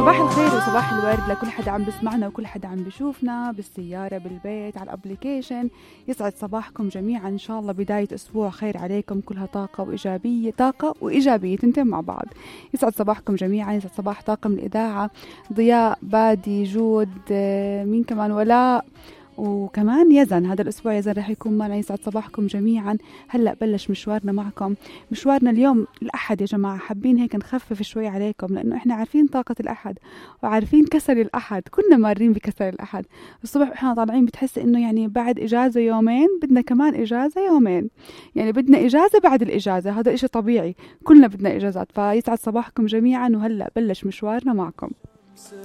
صباح الخير وصباح الورد لكل حدا عم بسمعنا وكل حدا عم بشوفنا بالسيارة بالبيت على الابليكيشن. يسعد صباحكم جميعا، إن شاء الله بداية أسبوع خير عليكم، كلها طاقة وإيجابية تنتم مع بعض. يسعد صباحكم جميعا، يسعد صباح طاقم الإذاعة ضياء، بادي، جود، مين كمان، ولاء، وكمان يزن. هذا الأسبوع يزن رح يكون معنا. يسعد صباحكم جميعا. هلأ بلش مشوارنا معكم. مشوارنا اليوم الأحد يا جماعة، حابين هيك نخفف شوي عليكم لأنه إحنا عارفين طاقة الأحد وعارفين كسل الأحد، كنا مارين بكسل الأحد. الصبح إحنا طالعين بتحس إنه يعني بعد إجازة يومين بدنا كمان إجازة يومين، يعني بدنا إجازة بعد الإجازة، هذا إشي طبيعي، كلنا بدنا إجازات. فيسعد صباحكم جميعا، وهلأ بلش مشوارنا معكم.